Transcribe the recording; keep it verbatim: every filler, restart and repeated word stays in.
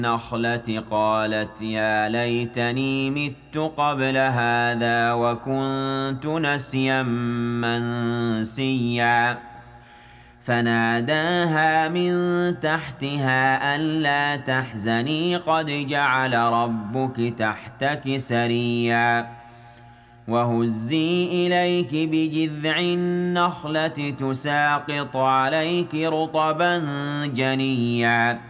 النخلة قالت يا ليتني مت قبل هذا وكنت نسيا منسيا فناداها من تحتها ألا تحزني قد جعل ربك تحتك سريا وهزي إليك بجذع النخلة تساقط عليك رطبا جنيا